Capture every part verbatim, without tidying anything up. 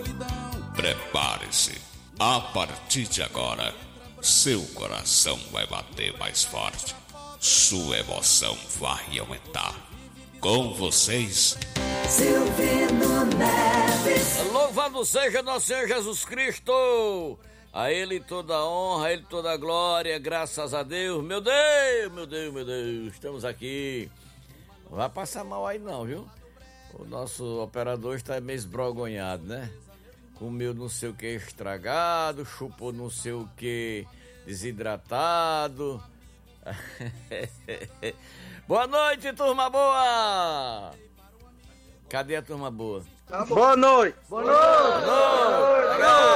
Prepare-se, a partir de agora, seu coração vai bater mais forte, sua emoção vai aumentar. Com vocês, Silvino Neves. Louvado seja nosso Senhor Jesus Cristo! A Ele toda a honra, a Ele toda a glória, graças a Deus. Meu Deus, meu Deus, meu Deus, estamos aqui. Não vai passar mal aí não, viu? O nosso operador está meio esbrogonhado, né? Comeu não sei o que estragado, chupou não sei o que desidratado. Boa noite, turma boa! Cadê a turma boa? Boa noite! Boa noite! Boa noite!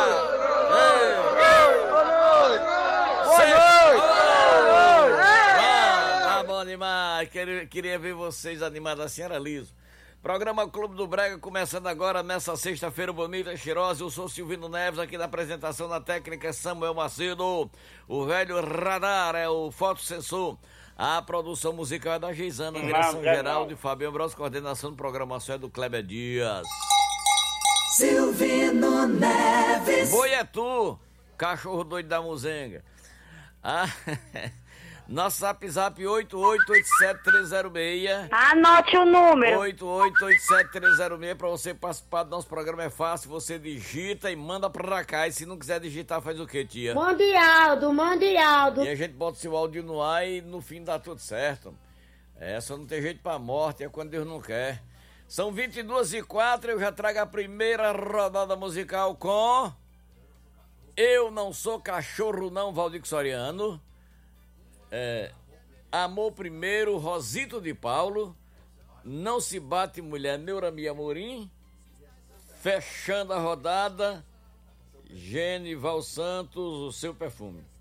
Boa noite! Ah, bom demais! Queria, queria ver vocês animados assim, era liso. Programa Clube do Brega começando agora nessa sexta-feira bonita, cheirosa. Eu sou Silvino Neves, aqui na apresentação da técnica é Samuel Macedo. O velho radar é o fotossensor. A produção musical é da Geisana, a direção geral de Fabio Ambrosio, coordenação de programação é do Kleber Dias. Silvino Neves. Boi é tu, cachorro doido da muzenga. Ah, nosso zap zap oito oito oito sete três zero seis. Anote o número. oito oito oito sete três zero seis. Para você participar do nosso programa é fácil, você digita e manda pra cá. E se não quiser digitar, faz o que, tia? Mande Aldo, mande Aldo. E a gente bota seu áudio no ar e no fim dá tudo certo. É, só não tem jeito pra morte, é quando Deus não quer. São vinte e duas e quatro, eu já trago a primeira rodada musical com... Eu Não Sou Cachorro Não, Valdir Soriano. É, Amor Primeiro, Rosito de Paulo. Não Se Bate Mulher, Neurami Amorim. Fechando a rodada, Genival Santos, O Seu Perfume.